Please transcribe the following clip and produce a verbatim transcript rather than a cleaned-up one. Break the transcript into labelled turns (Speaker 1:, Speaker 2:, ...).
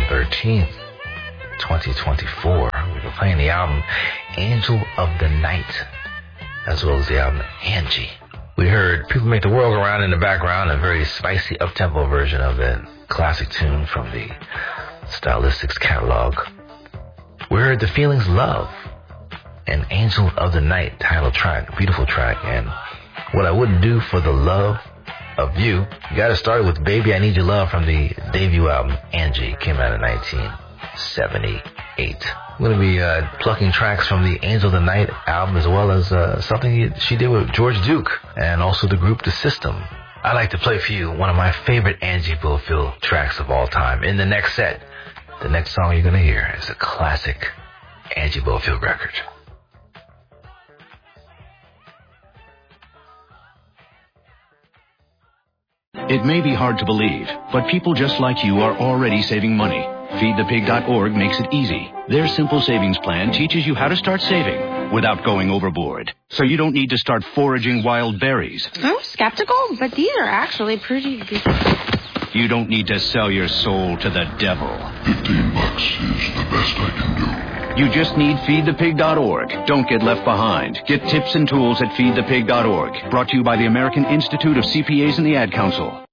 Speaker 1: thirteenth, twenty twenty-four. We've been playing the album Angel of the Night, as well as the album Angie. We heard People Make the World Go Round in the background, a very spicy up-tempo version of that classic tune from the Stylistics catalog. We heard The Feelings Love, an Angel of the Night title track, beautiful track. And what I wouldn't do for the love of you, you got to start with Baby I Need Your Love from the debut album Angie, came out in nineteen seventy-eight. I'm going to be uh, plucking tracks from the Angel of the Night album, as well as uh, something she did with George Duke and also the group The System. I'd like to play for you one of my favorite Angie Bofill tracks of all time. In the next set, the next song you're going to hear is a classic Angie Bofill record.
Speaker 2: It may be hard to believe, but people just like you are already saving money. feed the pig dot org makes it easy. Their simple savings plan teaches you how to start saving without going overboard. So you don't need to start foraging wild berries.
Speaker 3: I'm skeptical, but these are actually pretty good.
Speaker 2: You don't need to sell your soul to the devil.
Speaker 4: Fifteen bucks is the best I can do.
Speaker 2: You just need feed the pig dot org. Don't get left behind. Get tips and tools at feed the pig dot org. Brought to you by the American Institute of C P As and the Ad Council.